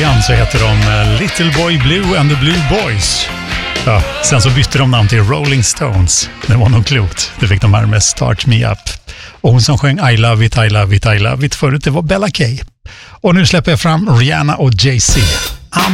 början så heter de Little Boy Blue and the Blue Boys. Ja, sen så bytte de namn till Rolling Stones. Det var nog klokt. Det fick de här med Start Me Up. Och hon som sjöng I Love It, I Love It, I Love It förut, det var Bella Kay. Och nu släpper jag fram Rihanna och Jay-Z.